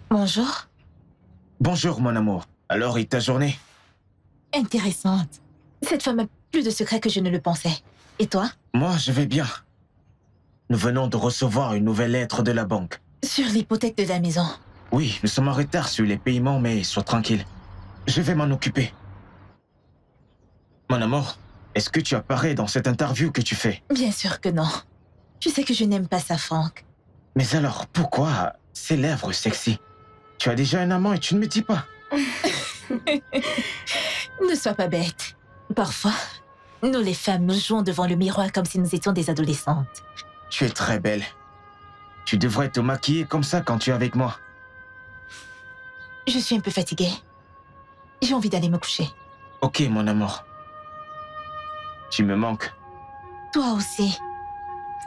Bonjour. Bonjour, mon amour. Alors, et ta journée? Intéressante. Cette femme a plus de secrets que je ne le pensais. Et toi? Moi, je vais bien. Nous venons de recevoir une nouvelle lettre de la banque. Sur l'hypothèque de la maison. Oui, nous sommes en retard sur les paiements, mais sois tranquille. Je vais m'en occuper. Mon amour, est-ce que tu apparais dans cette interview que tu fais? Bien sûr que non. Tu sais que je n'aime pas ça, Franck. Mais alors, pourquoi ces lèvres sexy? Tu as déjà un amant et tu ne me dis pas. Ne sois pas bête. Parfois, nous les femmes nous jouons devant le miroir comme si nous étions des adolescentes. Tu es très belle. Tu devrais te maquiller comme ça quand tu es avec moi. Je suis un peu fatiguée. J'ai envie d'aller me coucher. Ok, mon amour. Tu me manques. Toi aussi.